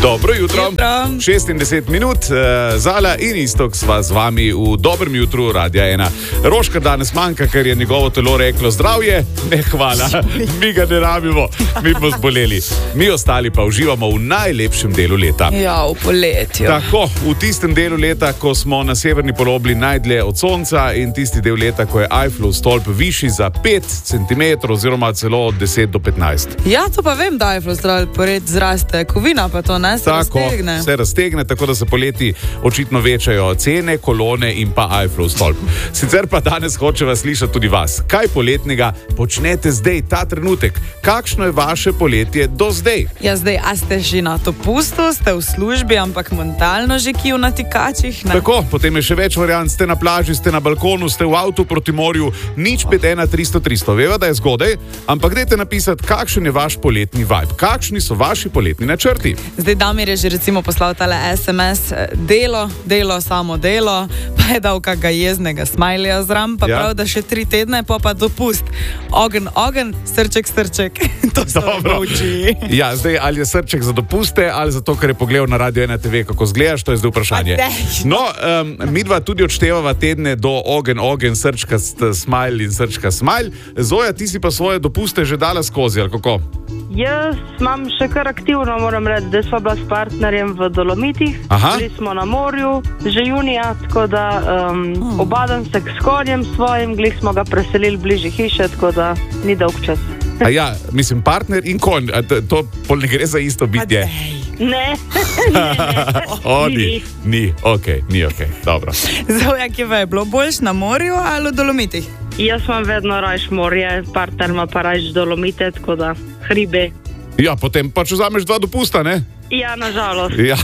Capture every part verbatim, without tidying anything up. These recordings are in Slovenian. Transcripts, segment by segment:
Dobro jutro. jutro. šestindvajset minut, uh, Zala in Istok sva z vami v dobrem jutru Radia ena. Roška danes manjka, ker je njegovo telo reklo zdravje. Ne, hvala, mi ga ne rabimo, mi smo zboleli. Mi ostali pa uživamo v najlepšem delu leta. Ja, v poletju. Tako, v tistem delu leta, ko smo na severni polobli najdlje od sonca in tisti del leta, ko je Eiffelov stolp višji za pet centimetrov oziroma celo od deset do petnajst. Ja, to pa vem, da je Eiffelov stolp zraste, kovina pa to ne se Tako, raztegne. se raztegne, tako da se poleti očitno večajo cene, kolone in pa Eiffelov stolp. Sicer pa danes hočeva slišati tudi vas. Kaj poletnega počnete zdaj, ta trenutek? Kakšno je vaše poletje do zdaj? Ja, zdaj, a ste že na dopustu, ste v službi, ampak mentalno že kij v natikačih? Ne? Tako, potem je še več variant, ste na plaži, ste na balkonu, ste v avtu proti morju, nič pet ena tristo tristo. Veva, da je zgodaj, ampak dajte napisati, kakšen je vaš poletni vibe, kakšni so vaši poletni načrti. Zdaj Damir je že recimo poslal tale es em es, delo, delo, samo delo, pa je dal kakega jeznega smajlija zram, pa Ja. prav, da še tri tedne, pa pa dopust. Ogen, ogen, srček, srček. To so Dobro. oči. Ja, zdaj, ali je srček za dopuste, ali zato, ker je pogledal na Radio ena te ve, kako zgledaš, to je zdaj vprašanje. A dej. No, um, midva tudi odštevava tedne do ogen, ogen, srčka, st- smajl in srčka, smajl. Zoja, ti si pa svoje dopuste že dala skozi, ali kako? Jaz imam še kar aktivno, moram reči, da sva bila s partnerjem v Dolomitih. Aha. Bili smo na morju, že junija, tako da um, hmm. obadan se s konjem svojim, glih smo ga preselili bližje hiše, tako da ni dolg čas. A ja, mislim, partner in konj, a to, to pol ne gre za isto bitje. Ne, ne, O, Ni, ni, ni, ok, ni ok, dobro. Zoja, kje pa je bilo boljš, na morju ali v Dolomitih? Jaz imam vedno rajš morje, partner ima pa rajš Dolomite, tako da hribe. Ja, potem pač vzameš dva dopusta, ne? Ja, nažalost. Ja.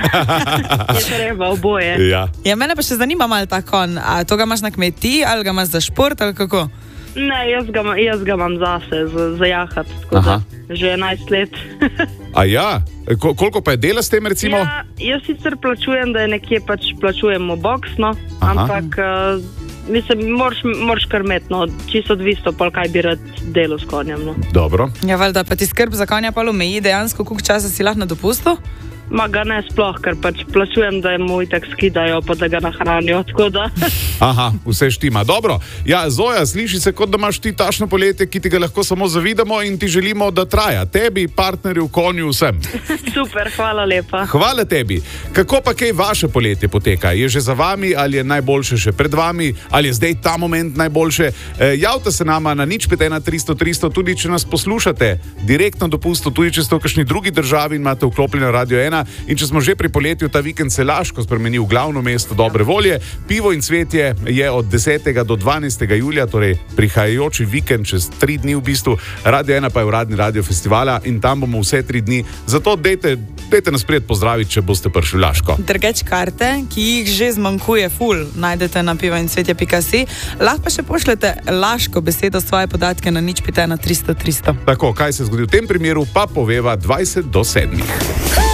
Je treba oboje. Ja. Ja, mene pa še zanima malo ta konj. A to ga imaš na kmetiji ali ga imaš za šport ali kako? Ne, jaz ga, ima- jaz ga imam zase, za, za jahat, tako Aha. da že enajst let. A ja, Ko, koliko pa je dela s tem, recimo? Ja, jaz sicer plačujem, da je nekje pač plačujemo boks, no, Aha. ampak uh, mislim, moraš, moraš kar imeti, no, čisto odvisno, pa kaj bi rad delal s konjem. No. Dobro. Ja, valjda pa ti skrb za konja pa omeji dejansko, koliko časa si lahko na dopustu? Ma ga ne sploh, ker pač plačujem, da mu itak skidajo, pa da ga nahranijo, tako da. Aha, vse štima. Dobro. Ja, Zoja, sliši se, kot da imaš ti tašno poletje, ki ti ga lahko samo zavidamo in ti želimo, da traja. Tebi, partnerju, konju, vsem. Super, hvala lepa. Hvala tebi. Kako pa kaj vaše poletje poteka? Je že za vami ali je najboljše še pred vami? Ali je zdaj ta moment najboljše? E, javite se nama na nič pet ena tristo tristo, tudi če nas poslušate direktno dopustu, tudi če ste v kakšni drugi državi in imate vklopljeno Radio ena. In če smo že pri poletju, ta vikend se Laško spremeni v glavno mesto dobre volje. Pivo in cvetje je od desetega do dvanajstega julija, torej prihajajoči vikend, čez tri dni v bistvu. Radio ena pa je uradni radio festivala in tam bomo vse tri dni. Zato dejte, dejte nas prijet pozdraviti, če boste prišli v Laško. Drgeč karte, ki jih že zmanjkuje ful, najdete na pivo in cvetje pika si. Lahko pa še pošljete Laško besedo, svoje podatke na nič pet ena tristo tristo. Tako, kaj se zgodi v tem primeru, pa poveva dvajset do sedmih.